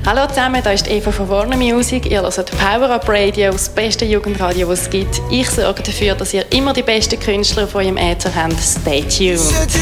Hallo zusammen, da ist Eva von Warner Music. Ihr hört Power Up Radio, das beste Jugendradio, das es gibt. Ich sorge dafür, dass ihr immer die besten Künstler von eurem Äther habt. Stay tuned.